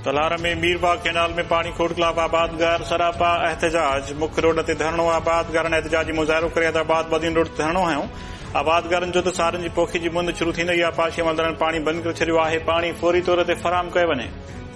तलार में मीरबाग कैनाल में पानी खोड़ खिलाफ आबादगार सरापा एहतजाज मुख्य रोड ते धरणो आबादगारनि एहतजाजी मुज़ाहिरो करे हैदराबाद बदीन रोड ते धरणो हयो आबादगारनि जो त सारनि जी पोखी जी मुंद शुरू थींदे ई पाशी अमलदारनि पाणी बंदि करे छॾियो आहे पाणी फौरी तौर ते फराहम कयो वञे।